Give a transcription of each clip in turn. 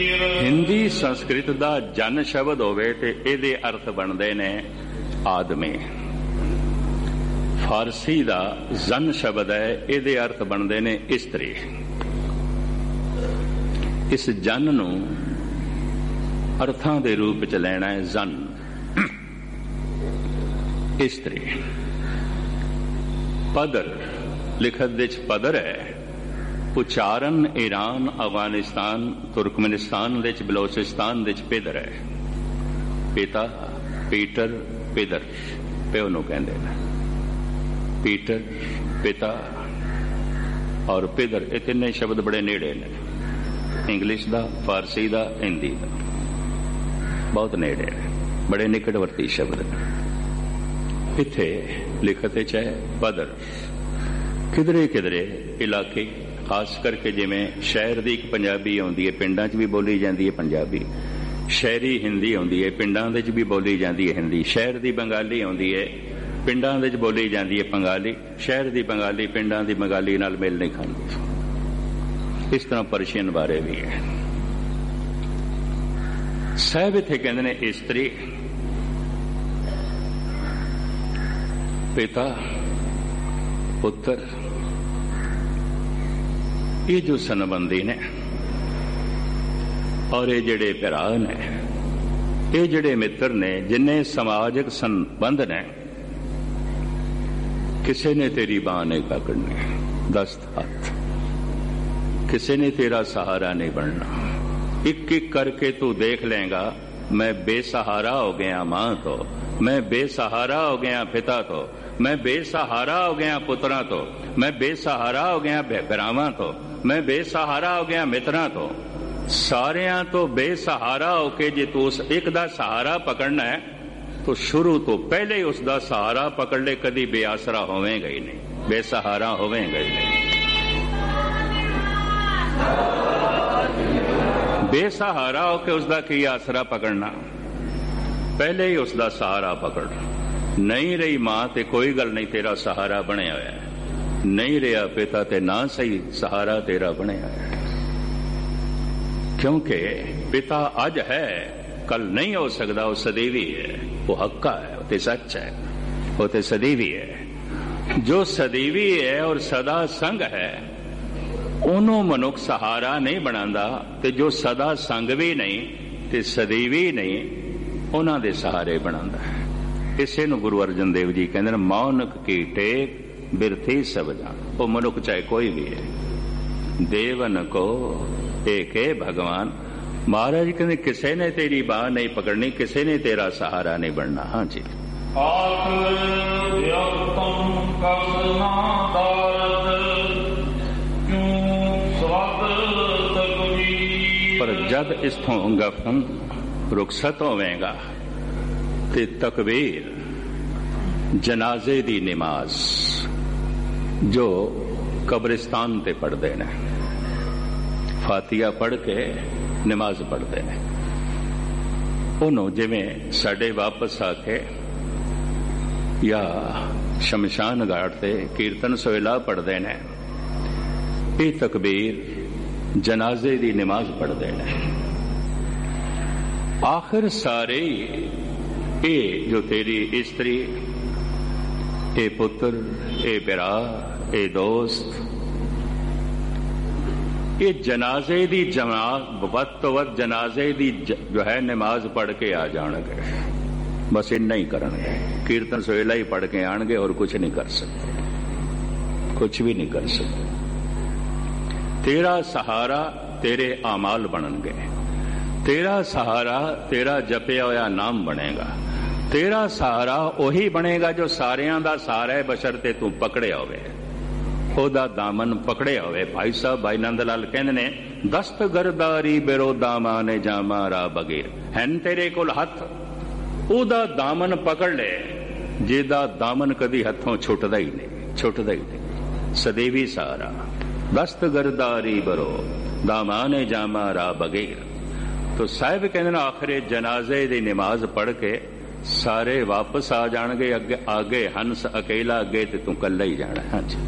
ਹਿੰਦੀ ਸੰਸਕ੍ਰਿਤ ਦਾ ਜਨ ਸ਼ਬਦ ਹੋਵੇ ਤੇ ਇਹਦੇ ਅਰਥ ਬਣਦੇ ਨੇ ਆਦਮੀ। ਫਾਰਸੀ ਦਾ ਜ਼ਨ ਸ਼ਬਦ ਹੈ, ਇਹਦੇ ਅਰਥ ਬਣਦੇ ਨੇ ਇਸਤਰੀ। ਇਸ ਜਨ ਨੂੰ ਅਰਥਾਂ ਦੇ ਰੂਪ ਚ ਲੈਣਾ ਹੈ ਜ਼ਨ, ਇਸਤਰੀ। ਪਦਰ ਲਿਖਤ ਦੇ ਚ ਪਦਰ ਹੈ, ਉਚਾਰਨ ਈਰਾਨ, ਅਫਗਾਨਿਸਤਾਨ, ਤੁਰਕਮਨਿਸਤਾਨ ਦੇ ਚ, ਬਲੋਚਿਸਤਾਨ ਦੇ ਚ ਪਿਦਰ ਹੈ। ਪਿਤਾ ਪੀਟਰ, ਪਿਦਰ ਪਿਓ ਨੂੰ ਕਹਿੰਦੇ ਨੇ। ਪੀਟਰ ਪਿਤਾ ਔਰ ਪਿਦਰ, ਇਹ ਤਿੰਨੇ ਸ਼ਬਦ ਬੜੇ ਨੇੜੇ ਨੇ। ਇੰਗਲਿਸ਼ ਦਾ, ਫਾਰਸੀ ਦਾ, ਹਿੰਦੀ ਦਾ ਬਹੁਤ ਨੇੜੇ ਨੇ, ਬੜੇ ਨਿਕਟਵਰਤੀ ਸ਼ਬਦ ਨੇ। ਇੱਥੇ ਲਿਖਤ ਚ ਹੈ ਪਦਰ। ਕਿਧਰੇ ਕਿਧਰੇ ਇਲਾਕੇ, ਖਾਸ ਕਰਕੇ ਜਿਵੇਂ ਸ਼ਹਿਰ ਦੀ ਇੱਕ ਪੰਜਾਬੀ ਆਉਂਦੀ ਹੈ, ਪਿੰਡਾਂ 'ਚ ਵੀ ਬੋਲੀ ਜਾਂਦੀ ਹੈ ਪੰਜਾਬੀ। ਸ਼ਹਿਰੀ ਹਿੰਦੀ ਆਉਂਦੀ ਹੈ, ਪਿੰਡਾਂ ਦੇ 'ਚ ਵੀ ਬੋਲੀ ਜਾਂਦੀ ਹੈ ਹਿੰਦੀ। ਸ਼ਹਿਰ ਦੀ ਬੰਗਾਲੀ ਆਉਂਦੀ ਹੈ, ਪਿੰਡਾਂ ਦੇ 'ਚ ਬੋਲੀ ਜਾਂਦੀ ਹੈ ਬੰਗਾਲੀ। ਸ਼ਹਿਰ ਦੀ ਬੰਗਾਲੀ ਪਿੰਡਾਂ ਦੀ ਬੰਗਾਲੀ ਨਾਲ ਮੇਲ ਨਹੀਂ ਖਾਂਦੀ। ਇਸ ਤਰ੍ਹਾਂ ਪਰਸ਼ੀਅਨ ਬਾਰੇ ਵੀ ਹੈ। ਸਾਹਿਬ ਇੱਥੇ ਕਹਿੰਦੇ ਨੇ ਇਸਤਰੀ, ਪਿਤਾ, ਪੁੱਤਰ। ਇਹ ਜੋ ਸੰਬੰਧੀ ਨੇ ਔਰ ਇਹ ਜਿਹੜੇ ਭਰਾ ਨੇ, ਇਹ ਜਿਹੜੇ ਮਿੱਤਰ ਨੇ, ਜਿੰਨੇ ਸਮਾਜਿਕ ਸੰਬੰਧ ਨੇ, ਕਿਸੇ ਨੇ ਤੇਰੀ ਬਾਂਹ ਨਹੀਂ ਪਕੜਨੀ, ਦਸਤ ਹੱਥ, ਕਿਸੇ ਨੇ ਤੇਰਾ ਸਹਾਰਾ ਨਹੀਂ ਬਣਨਾ। ਇੱਕ ਇੱਕ ਕਰਕੇ ਤੂੰ ਦੇਖ लेगा, मैं बेसहारा हो गया मां तो, मैं बेसहारा हो गया पिता तो, मैं बेसहारा हो गया पुत्रा तो, मैं बेसहारा हो गया भरावां तो, मैं बेसहारा हो गया मित्रां तो। सारियां तो बेसहारा होके जे तू उस एक दा सहारा पकड़ना है तो शुरू तो पहले ही उसका सहारा पकड़ ले, कदी बेआसरा होवेगा ही नहीं, बेसहारा होवेगा ही नहीं। बेसहारा होके उसका की आसरा पकड़ना, पहले ही उसका सहारा पकड़। नहीं रही मां ते कोई गल नहीं, तेरा सहारा बनया होया है। नहीं रहा पिता ते ना सही, सहारा तेरा बनया है। क्योंकि पिता अज है, कल नहीं हो सकता, वो सदैवी है, वो हक्का है, वो ते सच है, वो ते सदैवी है। जो सदैवी है और सदा संग है, ਉਹਨੂੰ ਮਨੁੱਖ ਸਹਾਰਾ ਨਹੀਂ ਬਣਾਉਂਦਾ, ਤੇ ਜੋ ਸਦਾ ਸੰਗ ਵੀ ਨਹੀਂ ਤੇ ਸਦੀਵੀ ਨਹੀਂ, ਉਹਨਾਂ ਦੇ ਸਹਾਰੇ ਬਣਾਉਂਦਾ ਹੈ। ਇਸੇ ਨੂੰ ਗੁਰੂ ਅਰਜਨ ਦੇਵ ਜੀ ਕਹਿੰਦੇ ਨੇ, ਮੌਨਕ ਕੀ ਟੇਕ ਬਿਰਥੀ ਸਭ ਜਾਣ। ਉਹ ਮਨੁੱਖ ਚਾਹੇ ਕੋਈ ਵੀ ਹੈ, ਦੇਵਨ ਕੋ ਏਕੇ ਭਗਵਾਨ। ਮਹਾਰਾਜ ਕਹਿੰਦੇ ਕਿਸੇ ਨੇ ਤੇਰੀ ਬਾਂਹ ਨਹੀਂ ਪਕੜਨੀ, ਕਿਸੇ ਨੇ ਤੇਰਾ ਸਹਾਰਾ ਨਹੀਂ ਬਣਨਾ। ਹਾਂ ਜੀ। पर जब इस्थों गफन रुखसत होवेगा ते तकबीर जनाजे दी नमाज जो कब्रिस्तान ते पढ़ते ने, फातिया पढ़ के नमाज पढ़ते हैं, उन्हों जिमें साडे वापस आके या शमशान घाट ते कीर्तन सोहला पढ़ते हैं, ये तकबीर जनाजे दी नमाज पढ़ते हैं। आखिर सारे ये जो तेरी इस्त्री, ए पुत्र, ए बिरा, ए दोस्त, ये जनाजे दी जमात वत तो वत जनाजे दी जो है नमाज पढ़ के आ जाएंगे। बस इन्ना ही करेंगे, कीर्तन सोहला ही पढ़ के आएंगे और कुछ नहीं कर सकते, कुछ भी नहीं कर सकते। तेरा सहारा तेरे आमाल बननगे, तेरा सहारा तेरा जपिया होया नाम बनेगा, तेरा सहारा वही बनेगा जो सारियां दा सहारा है, बशर्ते तू पकड़े होवे, ओदा दामन पकड़े होवे। भाई साहब भाई नंद लाल कहंदे ने, दस्त गरदारी बेरो दामाने जामा रा बगैर, हैन तेरे कोल हथ, ओदा दामन पकड़ ले, जेदा दामन कदी हथों छुटदा ही नहीं, छुटदा ही नहीं। सदैवी सहारा, दस्त गरदारी बरो दामाने जामा रा बगैर। तो साहिब कहते आखिर जनाजे दी नमाज पढ़ के सारे वापस आ जाएंगे। अगे आगे हंस अकेला, अगे ते तू कल्ला ही जाना। हाँ जी।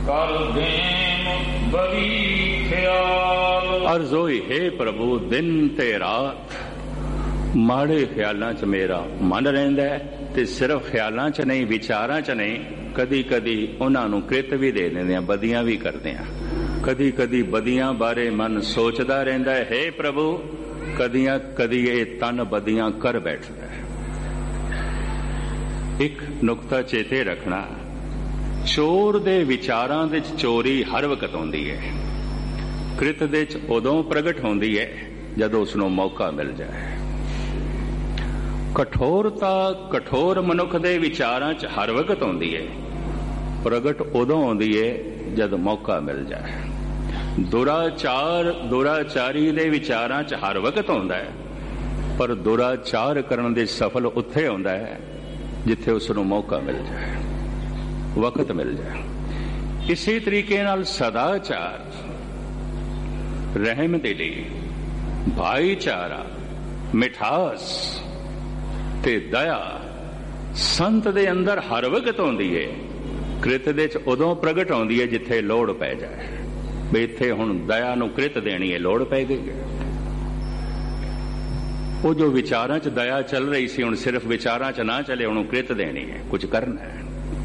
ਕਰ ਦੇਮ ਬੜੀ ਖਿਆਲ। ਅਰਜ਼ ਹੋਈ ਹੈ ਪ੍ਰਭੂ ਦਿਨ ਤੇ ਰਾਤ ਮਾੜੇ ਖਿਆਲਾਂ 'ਚ ਮੇਰਾ ਮਨ ਰਹਿੰਦਾ ਤੇ ਸਿਰਫ ਖਿਆਲਾਂ 'ਚ ਨਹੀਂ, ਵਿਚਾਰਾਂ 'ਚ ਨਹੀਂ, ਕਦੀ ਕਦੀ ਉਹਨਾਂ ਨੂੰ ਕ੍ਰਿਤ ਵੀ ਦੇ ਦਿੰਦੇ ਆ, ਬਦੀਆਂ ਵੀ ਕਰਦੇ ਆ। ਕਦੀ ਕਦੀ ਬਦੀਆਂ ਬਾਰੇ ਮਨ ਸੋਚਦਾ ਰਹਿੰਦਾ ਹੈ, ਹੇ ਪ੍ਰਭੂ ਕਦੀ ਇਹ ਤਨ ਬਦੀਆਂ ਕਰ ਬੈਠਦਾ ਹੈ। ਇੱਕ ਨੁਕਤਾ ਚੇਤੇ ਰੱਖਣਾ, ਚੋਰ ਦੇ ਵਿਚਾਰਾਂ ਦੇ 'ਚ ਚੋਰੀ ਹਰ ਵਕਤ ਆਉਂਦੀ ਹੈ, ਕ੍ਰਿਤ ਦੇ 'ਚ ਉਦੋਂ ਪ੍ਰਗਟ ਹੁੰਦੀ ਹੈ ਜਦੋਂ ਉਸਨੂੰ ਮੌਕਾ ਮਿਲ ਜਾਏ। ਕਠੋਰਤਾ ਕਠੋਰ ਮਨੁੱਖ ਦੇ ਵਿਚਾਰਾਂ 'ਚ ਹਰ ਵਕਤ ਆਉਂਦੀ ਹੈ, ਪ੍ਰਗਟ ਉਦੋਂ ਆਉਂਦੀ ਹੈ ਜਦ ਮੌਕਾ ਮਿਲ ਜਾਏ। ਦੁਰਾਚਾਰੀ ਦੇ ਵਿਚਾਰਾਂ 'ਚ ਹਰ ਵਕਤ ਆਉਂਦਾ ਹੈ, ਪਰ ਦੁਰਾਚਾਰ ਕਰਨ ਦੇ ਸਫਲ ਉੱਥੇ ਆਉਂਦਾ ਹੈ ਜਿੱਥੇ ਉਸ ਨੂੰ ਮੌਕਾ ਮਿਲ ਜਾਏ, ਵਕਤ ਮਿਲ ਜਾਏ। ਇਸੇ ਤਰੀਕੇ ਨਾਲ ਸਦਾਚਾਰ, ਰਹਿਮ ਦਿਲੀ, ਭਾਈਚਾਰਾ, ਮਿਠਾਸ ਤੇ ਦਇਆ ਸੰਤ ਦੇ ਅੰਦਰ ਹਰ ਵਕਤ ਆਉਂਦੀ ਹੈ, ਕ੍ਰਿਤ ਦੇ 'ਚ ਉਦੋਂ ਪ੍ਰਗਟ ਆਉਂਦੀ ਹੈ ਜਿੱਥੇ ਲੋੜ ਪੈ ਜਾਏ। ਵੀ ਇੱਥੇ ਹੁਣ ਦਇਆ ਨੂੰ ਕ੍ਰਿਤ ਦੇਣੀ ਹੈ, ਲੋੜ ਪੈ ਗਈ ਹੈ। ਉਹ ਜੋ ਵਿਚਾਰਾਂ 'ਚ ਦਇਆ ਚੱਲ ਰਹੀ ਸੀ, ਹੁਣ ਸਿਰਫ ਵਿਚਾਰਾਂ 'ਚ ਨਾ ਚੱਲੇ, ਉਹਨੂੰ ਕ੍ਰਿਤ ਦੇਣੀ ਹੈ, ਕੁਝ ਕਰਨਾ ਹੈ।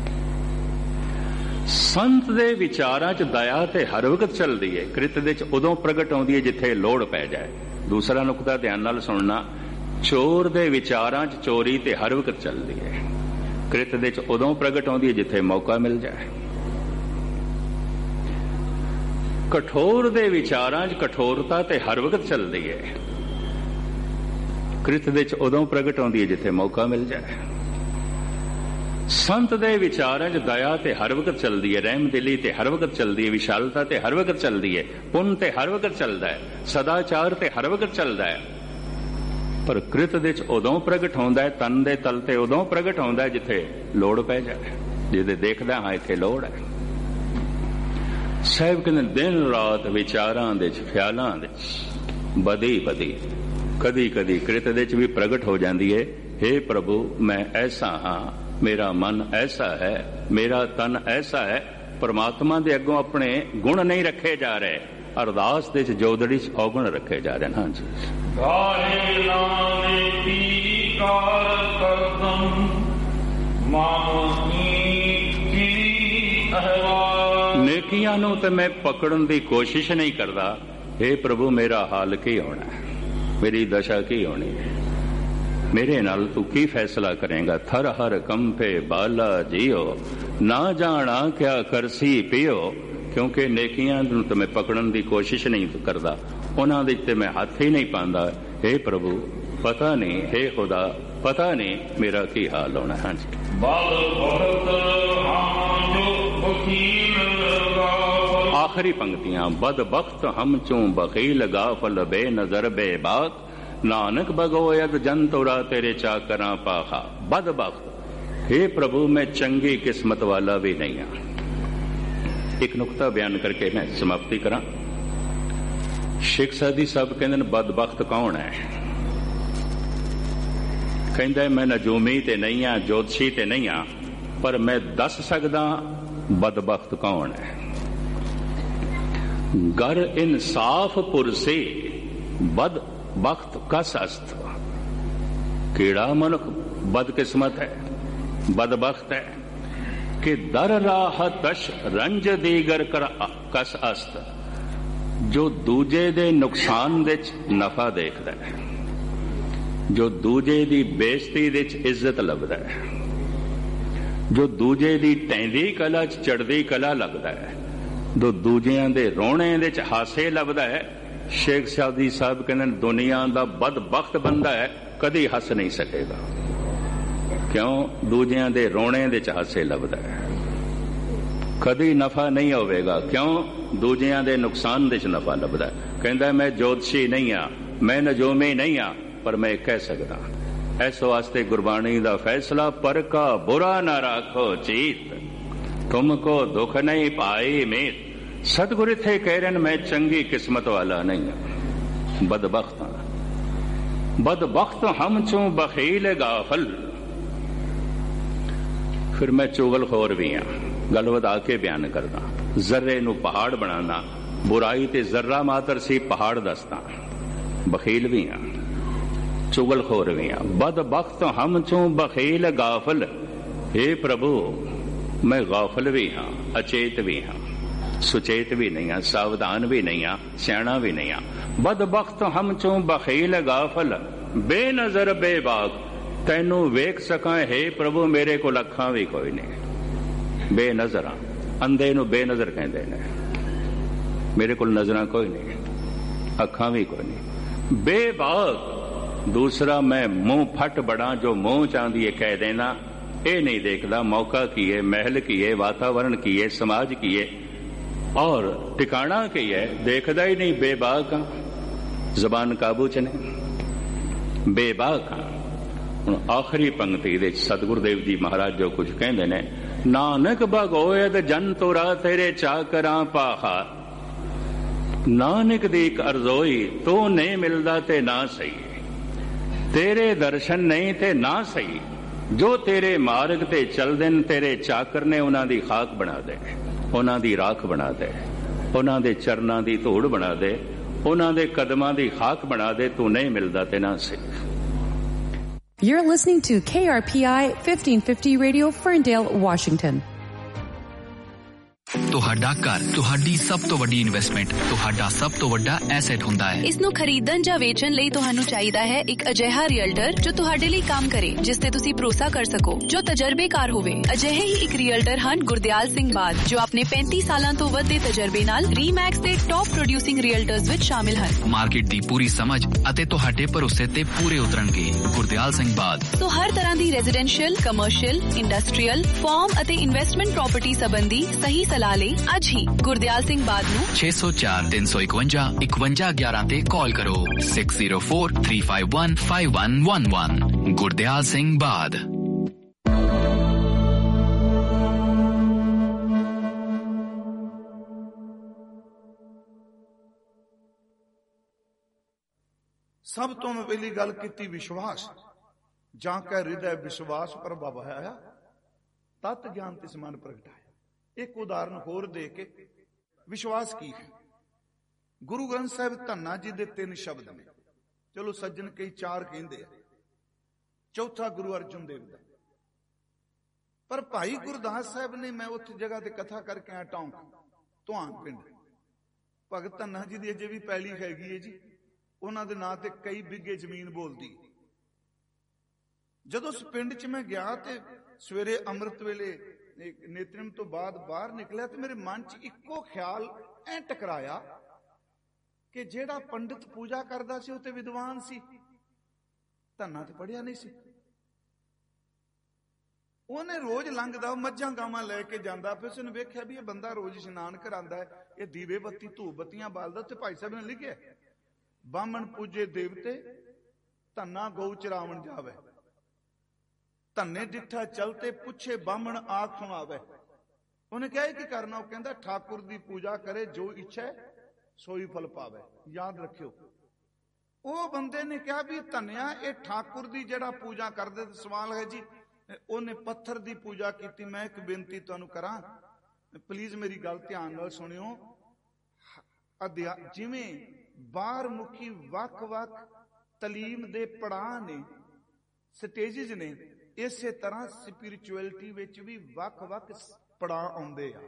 ਸੰਤ ਦੇ ਵਿਚਾਰਾਂ 'ਚ ਦਇਆ ਤੇ ਹਰ ਵਕਤ ਚੱਲਦੀ ਹੈ, ਕ੍ਰਿਤ ਦੇ 'ਚ ਉਦੋਂ ਪ੍ਰਗਟ ਆਉਂਦੀ ਹੈ ਜਿੱਥੇ ਲੋੜ ਪੈ ਜਾਏ। ਦੂਸਰਾ ਨੁਕਤਾ ਧਿਆਨ ਨਾਲ ਸੁਣਨਾ, ਚੋਰ ਦੇ ਵਿਚਾਰਾਂ 'ਚ ਚੋਰੀ ਤੇ ਹਰ ਵਕਤ ਚੱਲਦੀ ਹੈ, ਕ੍ਰਿਤ ਦੇ 'ਚ ਉਦੋਂ ਪ੍ਰਗਟ ਆਉਂਦੀ ਹੈ ਜਿੱਥੇ ਮੌਕਾ ਮਿਲ ਜਾਏ। ਕਠੋਰ ਦੇ ਵਿਚਾਰਾਂ 'ਚ ਕਠੋਰਤਾ ਤੇ ਹਰ ਵਕਤ ਚੱਲਦੀ ਹੈ, ਕ੍ਰਿਤ ਦੇ 'ਚ ਉਦੋਂ ਪ੍ਰਗਟ ਆਉਂਦੀ ਹੈ ਜਿੱਥੇ ਮੌਕਾ ਮਿਲ ਜਾਏ। ਸੰਤ ਦੇ ਵਿਚਾਰਾਂ 'ਚ ਦਇਆ ਤੇ ਹਰ ਵਕਤ ਚੱਲਦੀ ਹੈ, ਰਹਿਮ ਦਿਲੀ ਤੇ ਹਰ ਵਕਤ ਚੱਲਦੀ ਹੈ, ਵਿਸ਼ਾਲਤਾ ਤੇ ਹਰ ਵਕਤ ਚੱਲਦੀ ਹੈ, ਪੁੰਨ ਤੇ ਹਰ ਵਕਤ ਚੱਲਦਾ ਹੈ, ਸਦਾਚਾਰ ਤੇ ਹਰ ਵਕਤ ਚੱਲਦਾ ਹੈ। ਪਰ ਕ੍ਰਿਤ ਦੇ 'ਚ ਉਦੋਂ ਪ੍ਰਗਟ ਹੁੰਦਾ ਹੈ, ਤਨ ਦੇ ਤਲ ਤੇ ਉਦੋਂ ਪ੍ਰਗਟ ਹੁੰਦਾ ਹੈ ਜਿੱਥੇ ਲੋੜ ਪੈ ਜਾਏ, ਜਿਹਦੇ ਦੇਖਦਾ ਹਾਂ ਇੱਥੇ ਲੋੜ ਹੈ। ਸਾਹਿਬ ਕਹਿੰਦੇ ਦਿਨ ਰਾਤ ਵਿਚਾਰਾਂ ਦੇ 'ਚ, ਖਿਆਲਾਂ ਦੇ 'ਚ ਬਦੀ ਕਦੀ ਕਦੀ ਕ੍ਰਿਤ ਦੇ 'ਚ ਵੀ ਪ੍ਰਗਟ ਹੋ ਜਾਂਦੀ ਹੈ, ਹੇ ਪ੍ਰਭੂ ਮੈਂ ਐਸਾ ਹਾਂ, ਮੇਰਾ ਮਨ ਐਸਾ ਹੈ, ਮੇਰਾ ਤਨ ਐਸਾ ਹੈ। ਪਰਮਾਤਮਾ ਦੇ ਅੱਗੋਂ ਆਪਣੇ ਗੁਣ ਨਹੀਂ ਰੱਖੇ ਜਾ ਰਹੇ, ਅਰਦਾਸ ਦੇ 'ਚ ਜੋਦੜੀ 'ਚ ਔਗੁਣ ਰੱਖੇ ਜਾ ਰਹੇ। ਹਾਂਜੀ, ਨੇਕੀਆਂ ਨੂੰ ਤੇ ਮੈਂ ਪਕੜਨ ਦੀ ਕੋਸ਼ਿਸ਼ ਨਹੀਂ ਕਰਦਾ, ਹੇ ਪ੍ਰਭੂ ਮੇਰਾ ਹਾਲ ਕੀ ਹੋਣਾ, ਮੇਰੀ ਦਸ਼ਾ ਕੀ ਹੋਣੀ, ਮੇਰੇ ਨਾਲ ਤੂੰ ਕੀ ਫੈਸਲਾ ਕਰੇਗਾ। ਥਰ ਹਰ ਕੰਪੇ ਬਾਲਾ ਜੀਓ, ਨਾ ਜਾਣਾ ਕਿਆ ਕਰਸੀ ਪਿਓ। ਕਿਉਂਕਿ ਨੇਕੀਆਂ ਨੂੰ ਤੇ ਮੈਂ ਪਕੜਨ ਦੀ ਕੋਸ਼ਿਸ਼ ਨਹੀਂ ਕਰਦਾ, ਉਹਨਾਂ ਦੇ ਤੇ ਮੈਂ ਹੱਥ ਹੀ ਨਹੀਂ ਪਾਉਂਦਾ। ਹੇ ਪ੍ਰਭੂ ਪਤਾ ਨਹੀਂ, ਹੇ ਖੁਦਾ ਪਤਾ ਨਹੀਂ ਮੇਰਾ ਕੀ ਹਾਲ ਹੋਣਾ। ਹਾਂਜੀ, ਆਖਰੀ ਪੰਕਤੀਆਂ, ਬਦਬਖਤ ਹਮ ਚੂੰ ਬਖੀਲ ਗਾਫਲ ਬੇਨਜ਼ਰ ਬੇਬਾਕ, ਨਾਨਕ ਭਗੋਇਦ ਜਨ ਤੋਰਾ ਤੇਰੇ ਚਾਕਰਾਂ ਪਾਖਾ। ਬਦਬਖਤ, ਹੇ ਪ੍ਰਭੂ ਮੈਂ ਚੰਗੀ ਕਿਸਮਤ ਵਾਲਾ ਵੀ ਨਹੀਂ ਹਾਂ। ਇੱਕ ਨੁਕਤਾ ਬਿਆਨ ਕਰਕੇ ਮੈਂ ਸਮਾਪਤੀ ਕਰਾਂ। ਸ਼ੇਖ ਸਾਦੀ ਸਾਹਿਬ ਕਹਿੰਦੇ ਨੇ ਬਦਬਖਤ ਕੌਣ ਹੈ? ਕਹਿੰਦਾ ਮੈਂ ਨਜੂਮੀ ਤੇ ਨਹੀਂ ਹਾਂ, ਜੋਤਸ਼ੀ ਤੇ ਨਹੀਂ ਹਾਂ, ਪਰ ਮੈਂ ਦੱਸ ਸਕਦਾ ਬਦਬਖਤ ਕੌਣ ਹੈ। ਗਰ ਇਨਸਾਫ ਪੁਰਸੇ ਬਦਬਖਤ ਕਸ ਅਸਤ। ਕਿਹੜਾ ਮਨੁੱਖ ਬਦਕਿਸਮਤ ਹੈ, ਬਦਬਖਤ ਹੈ ਕਿ ਦਰ ਰਾਹ ਤਸ਼ ਰੰਜ ਦੀਗਰ ਕਸ ਅਸਤ, ਜੋ ਦੂਜੇ ਦੇ ਨੁਕਸਾਨ ਵਿੱਚ ਨਫਾ ਦੇਖਦਾ ਹੈ, ਜੋ ਦੂਜੇ ਦੀ ਬੇਇੱਜ਼ਤੀ ਵਿੱਚ ਇੱਜ਼ਤ ਲੱਭਦਾ ਹੈ, ਜੋ ਦੂਜੇ ਦੀ ਟੈਂਦੀ ਕਲਾ 'ਚ ਚੜ੍ਹਦੀ ਕਲਾ ਲੱਗਦਾ ਹੈ, ਜੋ ਦੂਜਿਆਂ ਦੇ ਰੋਣੇ ਵਿੱਚ ਹਾਸੇ ਲੱਭਦਾ ਹੈ। ਸ਼ੇਖ ਸਾਦੀ ਸਾਹਿਬ ਕਹਿੰਦੇ ਦੁਨੀਆ ਦਾ ਬਦਬਖਤ ਬੰਦਾ ਹੈ, ਕਦੀ ਹੱਸ ਨਹੀਂ ਸਕੇਗਾ। ਕਿਉਂ? ਦੂਜਿਆਂ ਦੇ ਰੋਣੇ ਵਿੱਚ ਹਾਸੇ ਲੱਭਦਾ ਹੈ। ਕਦੀ ਨਫਾ ਨਹੀਂ ਹੋਵੇਗਾ। ਕਿਉਂ? ਦੂਜਿਆਂ ਦੇ ਨੁਕਸਾਨ ਵਿੱਚ ਨਫਾ ਲੱਭਦਾ। ਕਹਿੰਦਾ ਮੈਂ ਜੋਤਸ਼ੀ ਨਹੀਂ ਹਾਂ, ਮੈਂ ਨਜੂਮੀ ਨਹੀਂ ਹਾਂ, ਪਰ ਮੈਂ ਕਹਿ ਸਕਦਾ। ਇਸ ਵਾਸਤੇ ਗੁਰਬਾਣੀ ਦਾ ਫੈਸਲਾ, ਪਰ ਕਾ ਬੁਰਾ ਨਾ ਰਾਖੋ ਚੀਤ, ਤੁਮਕੋ ਦੁੱਖ ਨਹੀਂ ਪਾਈ ਮੀਤ। ਸਤਿਗੁਰ ਇੱਥੇ ਕਹਿ ਰਹੇ ਨੇ ਮੈਂ ਚੰਗੀ ਕਿਸਮਤ ਵਾਲਾ ਨਹੀਂ ਹਾਂ, ਬਦਬਖਤ ਹਾਂ। ਬਦਬਖਤ ਹਮ ਚੋਂ ਬਖੀਲ ਗਾਫਲ। ਫਿਰ ਮੈਂ ਚੁਗਲਖੋਰ ਵੀ ਹਾਂ, ਗੱਲ ਵਧਾ ਕੇ ਬਿਆਨ ਕਰਦਾ। ਜ਼ਰਰੇ ਨੂੰ ਪਹਾੜ ਬਣਾਉਣਾ, ਬੁਰਾਈ ਤੇ ਜ਼ਰਾ ਮਾਤਰ ਸੀ ਪਹਾੜ ਦੱਸਦਾ। ਬਖੀਲ ਵੀ ਹਾਂ, ਚੁਗਲਖੋਰ ਵੀ ਹਾਂ। ਬਦਬਖਤ ਹਮ ਚੋਂ ਬਖੀਲ ਗਾਫਲ। हे ਪ੍ਰਭੂ ਮੈਂ ਗਾਫਲ ਵੀ ਹਾਂ, ਅਚੇਤ ਵੀ ਹਾਂ, ਸੁਚੇਤ ਵੀ ਨਹੀਂ ਹਾਂ, ਸਾਵਧਾਨ ਵੀ ਨਹੀਂ ਹਾਂ, ਸਿਆਣਾ ਵੀ ਨਹੀਂ ਹਾਂ। ਬਦਬਖਤ ਹਮ ਚੋਂ ਬਖੀਲ ਗਾਫਲ, ਬੇਨਜ਼ਰ ਬੇਬਾਕ। ਤੈਨੂੰ ਵੇਖ ਸਕਾਂ हे ਪ੍ਰਭੂ ਮੇਰੇ ਕੋਲ ਅੱਖਾਂ ਵੀ ਕੋਈ ਨਹੀਂ, ਬੇਨਜ਼ਰ ਹਾਂ। ਅੰਧੇ ਨੂੰ ਬੇਨਜ਼ਰ ਕਹਿੰਦੇ ਨੇ। ਮੇਰੇ ਕੋਲ ਨਜ਼ਰਾਂ ਕੋਈ ਨਹੀਂ, ਅੱਖਾਂ ਵੀ ਕੋਈ ਨਹੀਂ। ਬੇਬਾਕ ਦੂਸਰਾ, ਮੈਂ ਮੂੰਹ ਫੱਟ ਬੜਾ, ਜੋ ਮੂੰਹ ਚਾਹੁੰਦੀ ਹੈ ਕਹਿ ਦੇਣਾ। ਇਹ ਨਹੀਂ ਦੇਖਦਾ ਮੌਕਾ ਕੀ ਹੈ, ਮਹਿਲ ਕੀ ਹੈ, ਵਾਤਾਵरण ਕੀ ਹੈ, ਸਮਾਜ ਕੀ ਹੈ ਔਰ ਟਿਕਾਣਾ ਕੀ ਹੈ, ਦੇਖਦਾ ਹੀ ਨਹੀਂ। ਬੇਬਾਕ ਹਾਂ, ਜ਼ਬਾਨ ਕਾਬੂ ਚ ਨਹੀਂ, ਬੇਬਾਕ ਹਾਂ। ਹੁਣ ਆਖਰੀ ਪੰਕਤੀ ਦੇ ਸਤਿਗੁਰਦੇਵ ਜੀ ਮਹਾਰਾਜ ਜੋ ਕੁਝ ਕਹਿੰਦੇ ਨੇ, ਨਾਨਕ ਭਗੋਇਦ ਜਨ ਤੋਰਾ ਤੇਰੇ ਚਾਕਰਾਂ ਪਾਹਾ। ਨਾਨਕ ਦੀ ਇੱਕ ਅਰਜ਼ੋਈ, ਤੂੰ ਨਹੀਂ ਮਿਲਦਾ ਤੇ ਨਾ ਸਹੀ, ਤੇਰੇ ਦਰਸ਼ਨ ਨਹੀਂ ਤੇ ਨਾ ਸਹੀ। ਜੋ ਤੇਰੇ ਮਾਰਗ ਤੇ ਚੱਲਦੇ ਨੇ ਤੇਰੇ ਚਾਕਰ ਨੇ, ਉਹਨਾਂ ਦੀ ਖਾਕ ਬਣਾ ਦੇ, ਉਹਨਾਂ ਦੀ ਰਾਖ ਬਣਾ ਦੇ, ਉਹਨਾਂ ਦੇ ਚਰਨਾਂ ਦੀ ਧੂੜ ਬਣਾ ਦੇ, ਉਹਨਾਂ ਦੇ ਕਦਮਾਂ ਦੀ ਖਾਕ ਬਣਾ ਦੇ। ਤੂੰ ਨਹੀਂ ਮਿਲਦਾ ਤੇ ਨਾ ਸਹੀ। You're listening to KRPI 1550 Radio, Ferndale, Washington. ਤੁਹਾਡਾ ਘਰ ਤੁਹਾਡੀ ਸਭ ਤੋਂ ਵੱਡੀ ਇਨਵੈਸਟਮੈਂਟ, ਤੁਹਾਡਾ ਸਭ ਤੋਂ ਵੱਡਾ ਐਸੈਟ ਹੁੰਦਾ ਹੈ। ਇਸ ਨੂੰ ਖਰੀਦਣ ਜਾਂ ਵੇਚਣ ਲਈ ਤੁਹਾਨੂੰ ਚਾਹੀਦਾ ਹੈ ਇੱਕ ਅਜਿਹਾ ਰੀਅਲਟਰ ਜੋ ਤੁਹਾਡੇ ਲਈ ਕੰਮ ਕਰੇ, ਜਿਸ ਤੇ ਤੁਸੀਂ ਭਰੋਸਾ ਕਰ ਸਕੋ, ਜੋ ਤਜਰਬੇਕਾਰ ਹੋਵੇ। ਅਜਿਹੇ ਹੀ ਇੱਕ ਰੀਅਲਟਰ ਹਨ ਗੁਰਦਿਆਲ ਸਿੰਘ ਬਾਦ, ਜੋ ਆਪਣੇ 35 ਸਾਲਾਂ ਤੋਂ ਵੱਧ ਦੇ ਤਜਰਬੇ ਨਾਲ ਰੀਮੈਕਸ ਦੇ ਟੌਪ ਪ੍ਰੋਡਿਊਸਿੰਗ ਰੀਅਲਟਰਸ ਵਿੱਚ ਸ਼ਾਮਿਲ ਹਨ। ਮਾਰਕੀਟ ਦੀ ਪੂਰੀ ਸਮਝ ਅਤੇ ਤੁਹਾਡੇ ਭਰੋਸੇ ਤੇ ਪੂਰੇ ਉਤਰਨਗੇ। ਗੁਰਦਿਆਲ ਸਿੰਘ ਬਾਦ। ਸੋ ਹਰ ਤਰ੍ਹਾਂ ਦੀ ਰੈਜ਼ੀਡੈਂਸ਼ੀਅਲ, ਕਮਰਸ਼ੀਅਲ, ਇੰਡਸਟਰੀਅਲ, ਫਾਰਮ ਅਤੇ ਇਨਵੈਸਟਮੈਂਟ ਪ੍ਰਾਪਰਟੀ ਸੰਬੰਧੀ ਸਹੀ ਸਲਾਹ ਲਈ ਅੱਜ ਹੀ ਗੁਰਦਿਆਲ ਸਿੰਘ ਬਾਦ ਨੂੰ 604 351 5111 ਤੇ ਕਾਲ ਕਰੋ। 604 351 5111। ਗੁਰਦਿਆਲ ਸਿੰਘ ਬਾਦ। ਸਭ ਤੋਂ ਮੈਂ ਪਹਿਲੀ ਗੱਲ ਕੀਤੀ ਵਿਸ਼ਵਾਸ। ਜਾਂ ਕੈ ਹਿਰਦੈ ਵਿਸ਼ਵਾਸ ਪ੍ਰਭਵ ਹੈ, ਤਤ ਗਿਆਨ ਤਿਸ ਮਨ ਪ੍ਰਗਟਾਇਆ। ਇੱਕ ਉਦਾਹਰਨ ਹੋਰ ਦੇ ਕੇ, ਵਿਸ਼ਵਾਸ ਕੀ ਹੈ? ਗੁਰੂ ਗ੍ਰੰਥ ਸਾਹਿਬ ਧੰਨਾ ਜੀ ਦੇ 3 ਸ਼ਬਦ ਨੇ। ਚਲੋ ਸੱਜਣ ਕਈ 4 ਕਹਿੰਦੇ ਆ, ਚੌਥਾ ਗੁਰੂ ਅਰਜਨ ਦੇਵ ਦਾ। ਪਰ ਭਾਈ ਗੁਰਦਾਸ ਸਾਹਿਬ ਨੇ, ਮੈਂ ਉੱਥੇ ਜਗ੍ਹਾ ਤੇ ਕਥਾ ਕਰਕੇ ਆਇਆ ਟੌਂਕ ਧੁਆਨ ਪਿੰਡ, ਭਗਤ ਧੰਨਾ ਜੀ ਦੀ ਅਜੇ ਵੀ ਪੈਲੀ ਹੈਗੀ ਹੈ ਜੀ, ਉਹਨਾਂ ਦੇ ਨਾਂ ਤੇ ਕਈ ਬਿੱਗੇ ਜ਼ਮੀਨ ਬੋਲਦੀ। ਜਦੋਂ ਉਸ ਪਿੰਡ 'ਚ ਮੈਂ ਗਿਆ ਤੇ ਸਵੇਰੇ ਅੰਮ੍ਰਿਤ ਵੇਲੇ ਨੇਤਰਮ ਤੋਂ ਬਾਅਦ ਬਾਹਰ ਨਿਕਲਿਆ ਤੇ ਮੇਰੇ ਮਨ 'ਚ ਇੱਕੋ ਖਿਆਲ ਐ ਟਕਰਾਇਆ ਕਿ ਜਿਹੜਾ ਪੰਡਿਤ ਪੂਜਾ ਕਰਦਾ ਸੀ ਉਹ ਤੇ ਵਿਦਵਾਨ ਸੀ, ਧੰਨਾ ਤੇ ਪੜਿਆ ਨਹੀਂ ਸੀ। ਉਹਨੇ ਰੋਜ਼ ਲੰਘਦਾ, ਮੱਝਾਂ ਗਾਵਾਂ ਲੈ ਕੇ ਜਾਂਦਾ, ਫਿਰ ਉਸਨੇ ਵੇਖਿਆ ਵੀ ਇਹ ਬੰਦਾ ਰੋਜ਼ ਇਸ਼ਨਾਨ ਕਰਾਂਦਾ ਹੈ, ਇਹ ਦੀਵੇ ਬੱਤੀ ਧੂਪ ਬੱਤੀਆਂ ਬਾਲਦਾ। ਤੇ ਭਾਈ ਸਾਹਿਬ ਨੇ ਲਿਖਿਆ, ਬਾਹਮਣ ਪੂਜੇ ਦੇਵਤੇ, ਧੰਨਾ ਗਊ ਚਰਾਵਣ ਜਾਵੇ। ਧੰਨੇ ਡਿੱਠਾ ਚਲਤੇ, ਪੁੱਛੇ ਬਾਹਮਣ ਆਖ ਸੁਣਾਵੇ। ਉਹਨੇ ਕਿਹਾ ਕੀ ਕਰਨਾ? ਉਹ ਕਹਿੰਦਾ ਠਾਕੁਰ ਦੀ ਪੂਜਾ ਕਰੇ, ਜੋ ਇੱਛਾ ਸੋਈ ਫਲ ਪਾਵੇ। ਯਾਦ ਰੱਖਿਓ, ਉਹ ਬੰਦੇ ਨੇ ਕਿਹਾ ਵੀ ਧੰਨਿਆ ਇਹ ਠਾਕੁਰ ਦੀ ਜਿਹੜਾ ਪੂਜਾ ਕਰਦੇ। ਸਵਾਲ ਹੈ ਜੀ, ਉਹਨੇ ਪੱਥਰ ਦੀ ਪੂਜਾ ਕੀਤੀ। ਮੈਂ ਇੱਕ ਬੇਨਤੀ ਤੁਹਾਨੂੰ ਕਰਾਂ, ਪਲੀਜ਼ ਮੇਰੀ ਗੱਲ ਧਿਆਨ ਨਾਲ ਸੁਣਿਓ। ਜਿਵੇਂ ਬਾਹਰ ਮੁਖੀ ਵੱਖ-ਵੱਖ ਤਾਲੀਮ ਦੇ ਪੜਾਅ ਨੇ, ਸਟੇਜਿਸ ਨੇ, ਇਸੇ ਤਰ੍ਹਾਂ ਸਪਿਰਿਚੁਅਲਿਟੀ ਵਿੱਚ ਵੀ ਵੱਖ-ਵੱਖ ਪੜਾਅ ਆਉਂਦੇ ਆ।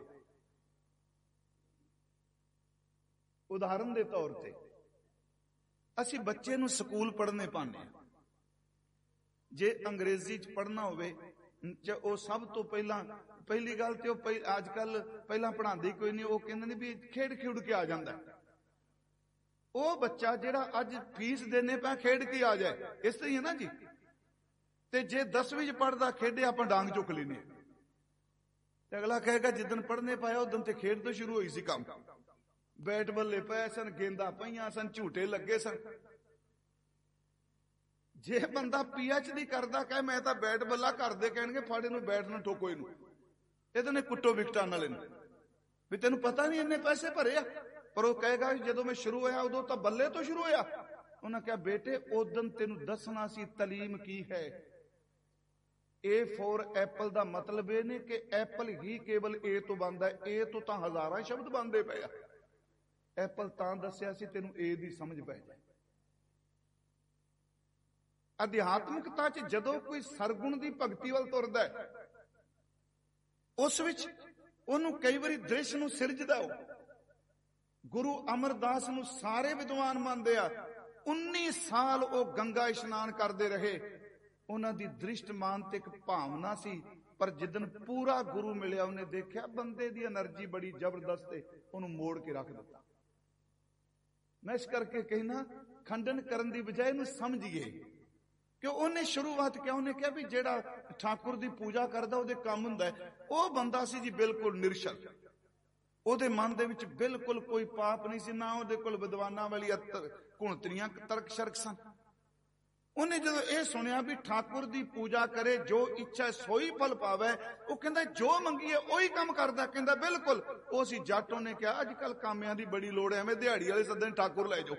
ਉਦਾਹਰਨ ਦੇ ਤੌਰ ਤੇ ਅਸੀਂ ਬੱਚੇ ਨੂੰ ਸਕੂਲ ਪੜ੍ਹਨੇ ਪਾਉਂਦੇ ਹਾਂ। ਜੇ ਅੰਗਰੇਜ਼ੀ 'ਚ ਪੜ੍ਹਨਾ ਹੋਵੇ, ਉਹ ਸਭ ਤੋਂ ਪਹਿਲੀ ਗੱਲ ਤੇ ਉਹ ਅੱਜ ਕੱਲ ਪਹਿਲਾਂ ਪੜ੍ਹਾਉਂਦੇ ਕੋਈ ਨਹੀਂ, ਉਹ ਕਹਿੰਦੇ ਨੇ ਵੀ ਖੇਡ ਕੇ ਆ ਜਾਂਦਾ। ਉਹ ਬੱਚਾ ਜਿਹੜਾ ਅੱਜ ਫੀਸ ਦੇਣੇ ਪਾ ਖੇਡ ਕੇ ਆ ਜਾਏ, ਇਸ ਤਰ੍ਹਾਂ ਹੀ ਹੈ ਨਾ ਜੀ। ਤੇ ਜੇ 10ਵੀਂ 'ਚ ਪੜ੍ਹਦਾ ਖੇਡੇ, ਆਪਾਂ ਡਾਂਗ ਚੁੱਕ ਲੈਨੇ ਤੇ ਅਗਲਾ ਕਹੇਗਾ ਜਿੱਦਣ ਪੜ੍ਹਨੇ ਪਾਇਆ ਉਦੋਂ ਤੇ ਖੇਡ ਤੋਂ ਸ਼ੁਰੂ ਹੋਈ ਸੀ ਕੰਮ। ਬੈਟ ਬੱਲੇ ਪਏ ਸਨ, ਗੇਂਦਾਂ ਪਈਆਂ ਸਨ, ਝੂਟੇ ਲੱਗੇ ਸਨ। ਜੇ ਬੰਦਾ PhD ਕਰਦਾ ਕਹੇ ਮੈਂ ਤਾਂ ਬੈਟ ਬੱਲਾ, ਕਰਦੇ ਕਹਿਣਗੇ ਫੜ ਇਹਨੂੰ, ਬੈਟ ਨੂੰ ਠੋਕੋ, ਇਹਨੂੰ ਇਹਦੇ ਨੇ ਕੁੱਟੋ ਵਿਕਟਾਂ ਨਾਲ ਇਹਨੂੰ, ਵੀ ਤੈਨੂੰ ਪਤਾ ਨਹੀਂ ਇੰਨੇ ਪੈਸੇ ਭਰੇ ਆ। ਪਰ ਉਹ ਕਹੇਗਾ ਜਦੋਂ ਮੈਂ ਸ਼ੁਰੂ ਹੋਇਆ ਉਦੋਂ ਤਾਂ ਬੱਲੇ ਤੋਂ ਸ਼ੁਰੂ ਹੋਇਆ। ਉਹਨਾਂ ਕਿਹਾ ਬੇਟੇ ਉਦੋਂ ਤੈਨੂੰ ਦੱਸਣਾ ਸੀ ਤਾਲੀਮ ਕੀ ਹੈ। A for ਐਪਲ ਦਾ ਮਤਲਬ ਇਹ ਨਹੀਂ ਕਿ ਐਪਲ ਹੀ ਕੇਵਲ A ਤੋਂ ਬਣਦਾ, A ਤੋਂ ਤਾਂ ਹਜ਼ਾਰਾਂ ਸ਼ਬਦ ਬਣਦੇ ਪਏ ਆ। ਐਪਲ ਤਾਂ ਦੱਸਿਆ ਸੀ ਤੈਨੂੰ A ਦੀ ਸਮਝ ਪੈ ਜਾਏ। ਅਧਿਆਤਮਿਕਤਾ 'ਚ ਜਦੋਂ ਕੋਈ ਸਰਗੁਣ ਦੀ ਭਗਤੀ ਵੱਲ ਤੁਰਦਾ ਹੈ, ਉਸ ਵਿੱਚ ਉਹਨੂੰ ਕਈ ਵਾਰੀ ਦ੍ਰਿਸ਼ ਨੂੰ ਸਿਰਜਦਾ। ਉਹ ਗੁਰੂ ਅਮਰਦਾਸ ਨੂੰ ਸਾਰੇ ਵਿਦਵਾਨ ਮੰਨਦੇ ਆ। 19 ਸਾਲ ਉਹ ਗੰਗਾ ਇਸ਼ਨਾਨ ਕਰਦੇ ਰਹੇ। ਉਹਨਾਂ ਦੀ ਦ੍ਰਿਸ਼ਟ ਮਾਨਸਿਕ ਭਾਵਨਾ ਸੀ, ਪਰ ਜਿੱਦਣ ਪੂਰਾ ਗੁਰੂ ਮਿਲਿਆ ਉਹਨੇ ਦੇਖਿਆ ਬੰਦੇ ਦੀ એનર્ਜੀ ਬੜੀ ਜ਼ਬਰਦਸਤ ਹੈ, ਉਹਨੂੰ ਮੋੜ ਕੇ ਰੱਖ ਦਿੱਤਾ। ਮੈਂ ਇਸ ਕਰਕੇ ਕਹਿਣਾ, ਖੰਡਨ ਕਰਨ ਦੀ ਬਜਾਏ ਇਹਨੂੰ ਸਮਝੀਏ ਕਿ ਉਹਨੇ ਸ਼ੁਰੂਆਤ ਕਿਹਾ। ਉਹਨੇ ਕਿਹਾ ਵੀ ਜਿਹੜਾ ਠਾਕੁਰ ਦੀ ਪੂਜਾ ਕਰਦਾ ਉਹਦੇ ਕੰਮ ਹੁੰਦਾ ਹੈ। ਉਹ ਬੰਦਾ ਸੀ ਜੀ ਬਿਲਕੁਲ ਨਿਰਸ਼ਲ, ਉਹਦੇ ਮਨ ਦੇ ਵਿੱਚ ਬਿਲਕੁਲ ਕੋਈ ਪਾਪ ਨਹੀਂ ਸੀ, ਨਾ ਉਹਦੇ ਕੋਲ ਵਿਦਵਾਨਾਂ ਵਾਲੀ ਘੁਣਤਰੀਆਂ ਤਰਕ ਸ਼ਰਕ ਸਨ। ਉਹਨੇ ਜਦੋਂ ਇਹ ਸੁਣਿਆ ਵੀ ਠਾਕੁਰ ਦੀ ਪੂਜਾ ਕਰੇ, ਜੋ ਇੱਛਾ ਸੋਈ ਫਲ ਪਾਵੇ, ਉਹ ਕਹਿੰਦਾ ਜੋ ਮੰਗੀਏ ਉਹੀ ਕੰਮ ਕਰਦਾ। ਕਹਿੰਦਾ ਬਿਲਕੁਲ ਉਹ ਸੀ ਜੱਟ। ਉਹਨੇ ਕਿਹਾ ਅੱਜ ਕੱਲ ਕਾਮਿਆਂ ਦੀ ਬੜੀ ਲੋੜ ਹੈ, ਐਵੇਂ ਦਿਹਾੜੀ ਵਾਲੇ ਸੱਦਣ ਠਾਕੁਰ ਲੈ ਜਾਓ।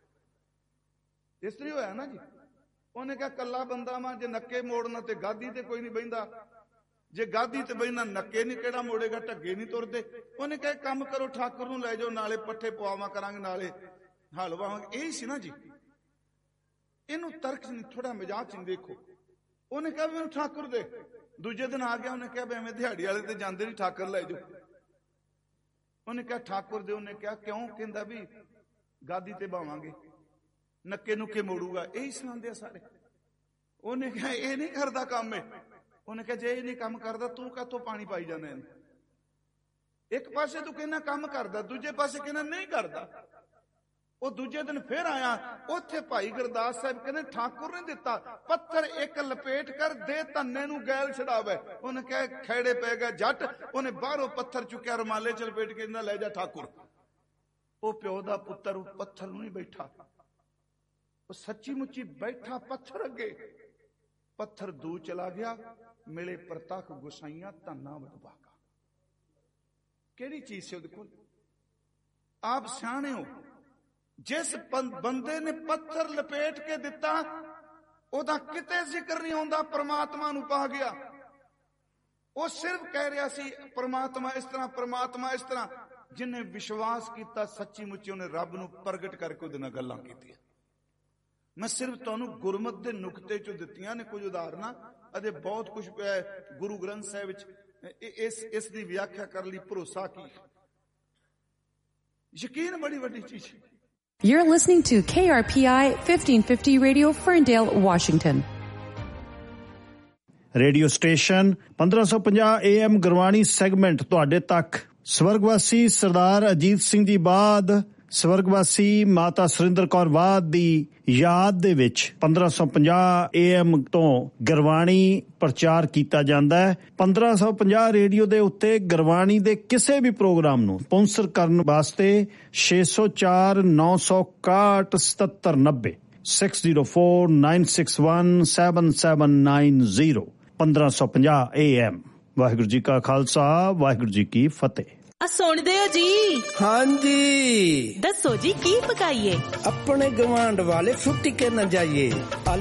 ਇਸ ਤਰ੍ਹਾਂ ਹੋਇਆ ਨਾ ਜੀ। ਉਹਨੇ ਕਿਹਾ ਕੱਲਾ ਬੰਦਾ ਵਾਂ, ਜੇ ਨੱਕੇ ਮੋੜਨਾ ਤੇ ਗਾਦੀ ਤੇ ਕੋਈ ਨਹੀਂ ਬਹਿੰਦਾ, ਜੇ ਗਾਦੀ ਤੇ ਬਹਿਣਾ ਨੱਕੇ ਨਹੀਂ ਕਿਹੜਾ ਮੋੜੇਗਾ, ਢੱਗੇ ਨਹੀਂ ਤੁਰਦੇ। ਉਹਨੇ ਕਿਹਾ ਕੰਮ ਕਰੋ, ਠਾਕੁਰ ਨੂੰ ਲੈ ਜਾਓ, ਨਾਲੇ ਪੱਠੇ ਪਵਾਵਾਂ ਕਰਾਂਗੇ, ਨਾਲੇ ਹਲ ਵਾਵਾਂਗੇ। ਇਹੀ ਸੀ ਨਾ ਜੀ। ਇਹਨੂੰ ਤਰਕ ਨਹੀਂ, ਥੋੜਾ ਮਜ਼ਾਕ ਨਹੀਂ ਦੇਖੋ। ਉਹਨੇ ਕਿਹਾ ਵੀ ਮੈਨੂੰ ਠਾਕੁਰ ਦੇ। ਦੂਜੇ ਦਿਨ ਆ ਗਿਆ, ਉਹਨੇ ਕਿਹਾ ਵੀ ਐਵੇਂ ਦਿਹਾੜੀ ਵਾਲੇ ਤੇ ਜਾਂਦੇ ਨਹੀਂ, ਠਾਕੁਰ ਲੈ ਜਾਓ। ਉਹਨੇ ਕਿਹਾ ਠਾਕੁਰ ਦੇ। ਉਹਨੇ ਕਿਹਾ ਕਿਉਂ? ਕਹਿੰਦਾ ਵੀ ਗਾਦੀ ਤੇ ਬਾਵਾਂਗੇ, ਨੱਕੇ ਨੁੱਕੇ ਮੋੜੂਗਾ। ਇਹੀ ਸੁਣਾਉਂਦੇ ਆ ਸਾਰੇ। ਉਹਨੇ ਕਿਹਾ ਇਹ ਨਹੀਂ ਕਰਦਾ ਕੰਮ ਇਹ। ਉਹਨੇ ਕਿਹਾ ਜੇ ਇਹ ਨਹੀਂ ਕੰਮ ਕਰਦਾ ਤੂੰ ਕਾਹਤੋਂ ਪਾਣੀ ਪਾਈ ਜਾਂਦਾ ਇਹਨੂੰ? ਇੱਕ ਪਾਸੇ ਤੂੰ ਕਹਿੰਦਾ ਕੰਮ ਕਰਦਾ, ਦੂਜੇ ਪਾਸੇ ਕਹਿੰਦਾ ਨਹੀਂ ਕਰਦਾ। ਉਹ ਦੂਜੇ ਦਿਨ ਫਿਰ ਆਇਆ, ਉੱਥੇ ਭਾਈ ਗੁਰਦਾਸ ਸਾਹਿਬ ਕਹਿੰਦੇ ਠਾਕੁਰ ਨੇ ਦਿੱਤਾ ਪੱਥਰ ਇੱਕ ਲਪੇਟ ਕਰ ਦੇ, ਧੰਨੇ ਨੂੰ ਗੈਲ ਛਡਾਵੇ। ਉਹਨੇ ਕਿਹਾ ਖੈੜੇ ਪੈ ਗਿਆ ਜੱਟ। ਉਹਨੇ ਬਾਹਰੋਂ ਪੱਥਰ ਚੁੱਕਿਆ, ਰੁਮਾਲੇ ਚ ਲਪੇਟ ਕੇ ਕਹਿੰਦਾ ਲੈ ਜਾ ਠਾਕੁਰ। ਉਹ ਪਿਓ ਦਾ ਪੁੱਤਰ ਉਹ ਪੱਥਰ ਨੂੰ ਨਹੀਂ ਬੈਠਾ, ਉਹ ਸੱਚੀ ਮੁੱਚੀ ਬੈਠਾ ਪੱਥਰ ਅੱਗੇ। ਪੱਥਰ ਦੂਰ ਚਲਾ ਗਿਆ, ਮਿਲੇ ਪ੍ਰਤੱਖ ਗੁਸਾਈਆਂ ਧੰਨਾ ਵਡਭਾਗਾ। ਕਿਹੜੀ ਚੀਜ਼ ਸੀ ਉਹਦੇ ਕੋਲ? ਆਪ ਸਿਆਣੇ ਹੋ। ਜਿਸ ਬੰਦੇ ਨੇ ਪੱਥਰ ਲਪੇਟ ਕੇ ਦਿੱਤਾ, ਉਹਦਾ ਕਿਤੇ ਜ਼ਿਕਰ ਨਹੀਂ ਆਉਂਦਾ ਪ੍ਰਮਾਤਮਾ ਨੂੰ ਪਾ ਗਿਆ। ਉਹ ਸਿਰਫ ਕਹਿ ਰਿਹਾ ਸੀ ਪ੍ਰਮਾਤਮਾ ਇਸ ਤਰ੍ਹਾਂ, ਪ੍ਰਮਾਤਮਾ ਇਸ ਤਰ੍ਹਾਂ। ਜਿਹਨੇ ਵਿਸ਼ਵਾਸ ਕੀਤਾ ਸੱਚੀ ਮੁੱਚੀ, ਉਹਨੇ ਰੱਬ ਨੂੰ ਪ੍ਰਗਟ ਕਰਕੇ ਉਹਦੇ ਨਾਲ ਗੱਲਾਂ ਕੀਤੀਆਂ। ਮੈਂ ਸਿਰਫ ਤੁਹਾਨੂੰ ਗੁਰਮਤ ਦੇ ਨੁਕਤੇ ਚੋਂ ਦਿੱਤੀਆਂ ਨੇ ਕੁਝ ਉਦਾਹਰਨਾਂ, ਅਤੇ ਬਹੁਤ ਕੁਝ ਪਿਆ ਗੁਰੂ ਗ੍ਰੰਥ ਸਾਹਿਬ ਵਿੱਚ ਇਸ ਦੀ ਵਿਆਖਿਆ ਕਰਨ ਲਈ। ਭਰੋਸਾ ਕੀ, ਯਕੀਨ ਬੜੀ ਵੱਡੀ ਚੀਜ਼ ਹੈ। You're listening to KRPI 1550 Radio, Ferndale, Washington. Radio station 1550 AM Gurbani segment ਤੁਹਾਡੇ ਤੱਕ। ਸਵਰਗਵਾਸੀ ਸਰਦਾਰ ਅਜੀਤ ਸਿੰਘ ਜੀ ਬਾਦ, ਸਵਰਗਵਾਸੀ ਮਾਤਾ ਸੁਰਿੰਦਰ ਕੌਰ ਬਾਦ ਦੀ ਯਾਦ ਦੇ ਵਿੱਚ 1550 AM ਤੋਂ ਗੁਰਬਾਣੀ ਪ੍ਰਚਾਰ ਕੀਤਾ ਜਾਂਦਾ ਹੈ। 1550 ਰੇਡੀਓ ਦੇ ਉੱਤੇ ਗੁਰਬਾਣੀ ਦੇ ਕਿਸੇ ਵੀ ਪ੍ਰੋਗਰਾਮ ਨੂੰ ਸਪਾਂਸਰ ਕਰਨ ਵਾਸਤੇ 604 961 7790 604961 7790 1550 AM। ਵਾਹਿਗੁਰੂ ਜੀ ਕਾ ਖਾਲਸਾ, ਵਾਹਿਗੁਰੂ ਜੀ ਕੀ ਫਤਿਹ। ਸੁਣਦੇ ਹੋ ਜੀ? ਹਾਂਜੀ। ਦੱਸੋ ਜੀ ਕੀ ਪਕਾਈਏ? ਆਪਣੇ ਗਵਾਂਢ ਵਾਲੇ ਫੁੱਟੀ ਕੇ ਨਾ ਜਾਈਏ।